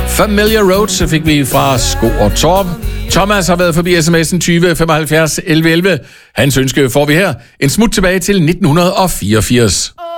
Familiar Road, så fik vi fra Sko og Torp. Thomas har været forbi sms'en 20 75 11 11. Hans ønske får vi her. En smut tilbage til 1984.